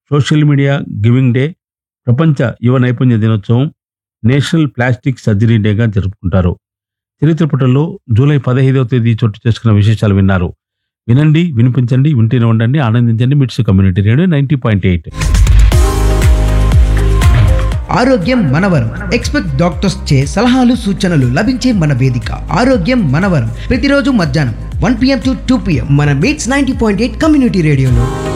Social media giving day, ప్రపంచ యువ నైపుణ్య దినోత్సవం, నేషనల్ ప్లాస్టిక్ సర్జరీ డేగా జరుపుకుంటారు. చరిత్ర పుటల్లో జూలై 15వ తేదీ చోటు చేసుకున్న విశేషాలు విన్నారు. వినండి, వినిపించండి, వింటూనే ఉండండి, ఆనందించండి. మిట్స్ కమ్యూనిటీ రేడియో 90.8. ఆరోగ్యం మనవరం. ఎక్స్పెక్ట్ డాక్టర్స్ చే సలహాలు సూచనలు లభించే మన వేదిక ఆరోగ్యం మనవరం. ప్రతిరోజు మధ్యాహ్నం 1 PM to 2 PM మన మీట్స్ 90.8 కమ్యూనిటీ రేడియోలో.